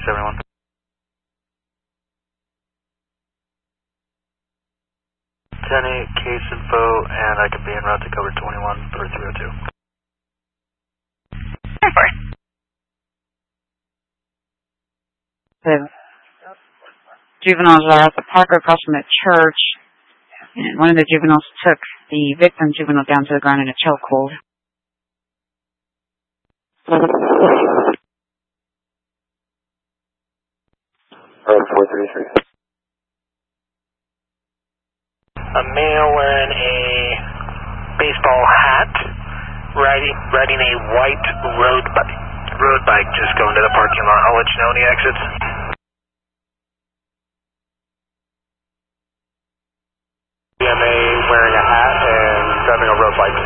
371. 10-8 case info, and I could be en route to cover 21 for 302. The juveniles are at the park across from the church, and one of the juveniles took the victim juvenile down to the ground in a chokehold. Road 433. A male wearing a baseball hat, riding a white road bike, just going to the parking lot. I'll let you know when he exits. BMA wearing a hat and driving a road bike.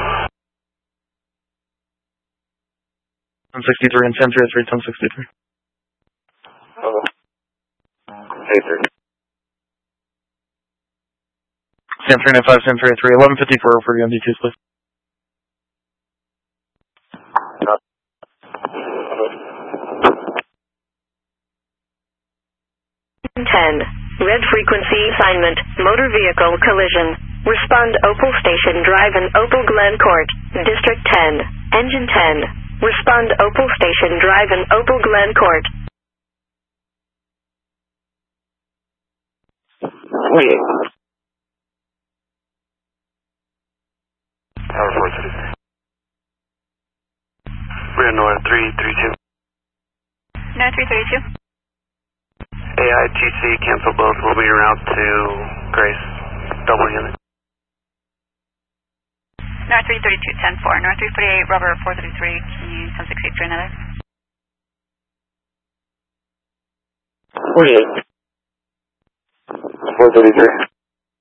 1063 and 1033, 1063. Hey, sir. 1035, 1033, 1154 for the MDTs, please. Red frequency assignment, motor vehicle collision. Respond Opal Station Drive and Opal Glen Court, District 10, Engine 10. Respond Opal Station Drive and Opal Glen Court. Tower 433. We're north 332. No, 332. AITC, cancel both. We'll be en route to Grace. Double unit. North 332, 10-4. North 348, rubber 433. Can you 1068 to another? 48. 433.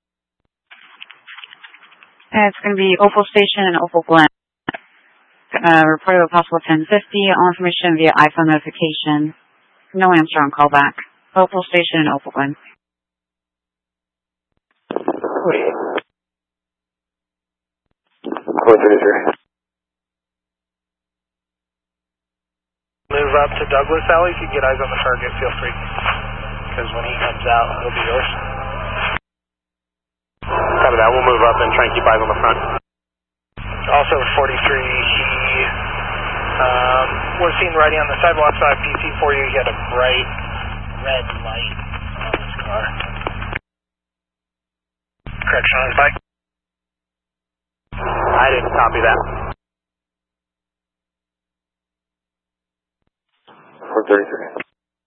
It's going to be Opal Station and Opal Glen. Reported a possible 1050. All information via iPhone notification. No answer on callback. Opal Station and Opal Glen. 433. Move up to Douglas Alley. If you get eyes on the target, feel free. Because when he comes out, he'll be yours. Copy that. We'll move up and try and keep eyes on the front. Also, 43, he was seen riding on the sidewalk side PC for you. He had a bright red light on his car. Correction on his bike. I didn't copy that. 433.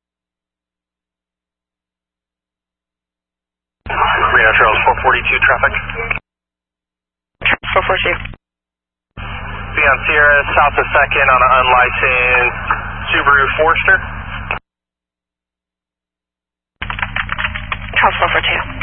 Reno Trails 442 traffic. 442. Be on Sierra, south of 2nd on an unlicensed Subaru Forester. Charles 442.